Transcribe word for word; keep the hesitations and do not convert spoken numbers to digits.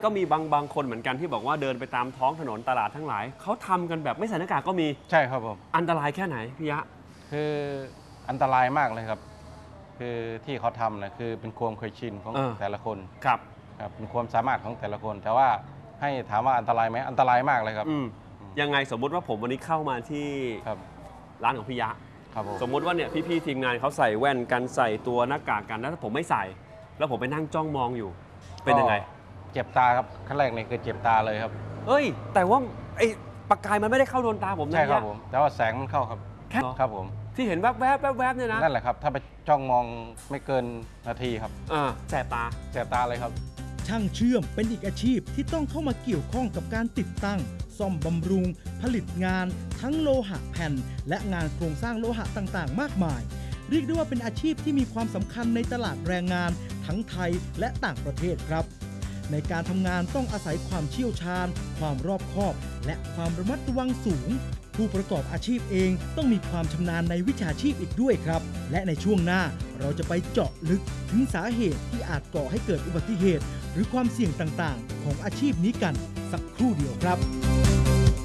ก็มีบางบางคนเหมือนกันที่บอกว่าเดินไปตามท้องถนนตลาดทั้งหลายเขาทำกันแบบไม่ใส่หน้ากากก็มีใช่ครับผมอันตรายแค่ไหนพี่ยะคืออันตรายมากเลยครับคือที่เขาทำนะคือเป็นความเคยชินของแต่ละคนครับครับเป็นความสามารถของแต่ละคนแต่ว่าให้ถามว่าอันตรายไหมอันตรายมากเลยครับยังไงสมมุติว่าผมวันนี้เข้ามาที่ร้านของพี่ยะสมมุติว่าเนี่ยพี่ๆทีมงานเขาใส่แว่นกันใส่ตัวหน้ากากกันแล้วถ้าผมไม่ใส่แล้วผมไปนั่งจ้องมองอยู่เป็นยังไงเจ็บตาครับขั้นแรกนี่คือเจ็บตาเลยครับเอ้ยแต่ว่าไอ้ปากกายมันไม่ได้เข้าโดนตาผมนะใช่ครับผมแต่ว่าแสงมันเข้าครับครับผมที่เห็นแวบๆแวบๆเนี่ยนะนั่นแหละครับถ้าไปจ้องมองไม่เกินนาทีครับอ่าแสบตาแสบตาเลยครับช่างเชื่อมเป็นอีกอาชีพที่ต้องเข้ามาเกี่ยวข้องกับการติดตั้งซ่อมบำรุงผลิตงานทั้งโลหะแผ่นและงานโครงสร้างโลหะต่างๆมากมายเรียกได้ว่าเป็นอาชีพที่มีความสำคัญในตลาดแรงงานทั้งไทยและต่างประเทศครับในการทำงานต้องอาศัยความเชี่ยวชาญความรอบคอบและความระมัดระวังสูงผู้ประกอบอาชีพเองต้องมีความชำนาญในวิชาชีพอีกด้วยครับและในช่วงหน้าเราจะไปเจาะลึกถึงสาเหตุที่อาจก่อให้เกิดอุบัติเหตุหรือความเสี่ยงต่างๆของอาชีพนี้กันสักครู่เดียวครับ